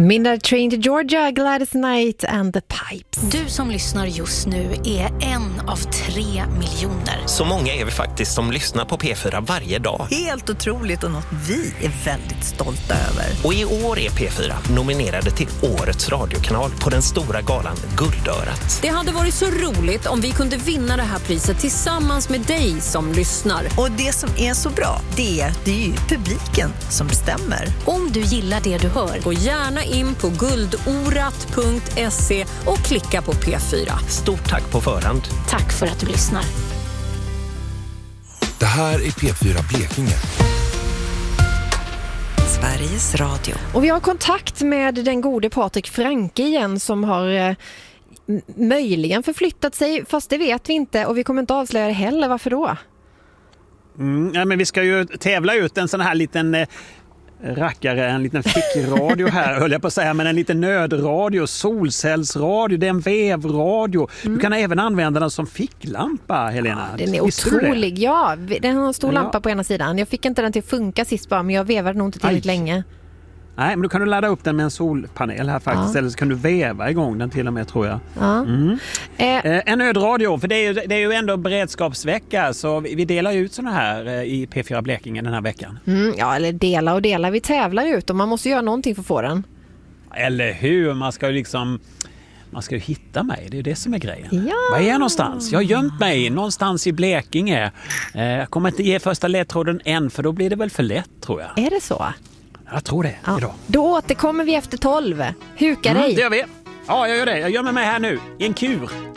Midnight Train to Georgia, Gladys Knight and the Pipes. Du som lyssnar just nu är en av 3 miljoner. Så många är vi faktiskt som lyssnar på P4 varje dag. Helt otroligt och något vi är väldigt stolta över. Och i år är P4 nominerade till Årets radiokanal på den stora galan Guldörat. Det hade varit så roligt om vi kunde vinna det här priset tillsammans med dig som lyssnar. Och det som är så bra, det är ju publiken som bestämmer. Om du gillar det du hör, Gå gärna in på guldorat.se och klicka på P4. Stort tack på förhand. tack för att du lyssnar. Det här är P4 Blekinge. Sveriges Radio. Och vi har kontakt med den gode Patrik Franke igen som har möjligen förflyttat sig, fast det vet vi inte och vi kommer inte avslöja det heller. Varför då? Ja, men vi ska ju tävla ut en sån här liten rackare, en liten fickradio här höll jag på att säga, men en liten nödradio, solcellsradio, det är en vevradio. Du kan även använda den som ficklampa, Helena. Ja, den är otrolig. Ja, den har en stor lampa på ena sidan. Jag fick inte den till att funka sist bara, men jag vevade nog inte tillräckligt länge. Nej, men då kan du ladda upp den med en solpanel här faktiskt, eller så kan du veva igång den till och med, tror jag. Ja. En nödradio, för det är ju ändå beredskapsvecka, så vi delar ut såna här i P4 Blekinge den här veckan. Ja, eller dela. Vi tävlar ut och man måste göra någonting för att få den. Eller hur? Man ska ju hitta mig, det är det som är grejen. Ja. Var är jag någonstans? Jag har gömt mig någonstans i Blekinge. Jag kommer inte ge första ledtråden än, för då blir det väl för lätt, tror jag. Är det så? Jag tror det, idag. Då återkommer vi efter 12. Huka dig. Det gör vi. Ja, jag gör det. Jag gömmer mig här nu, i en kur.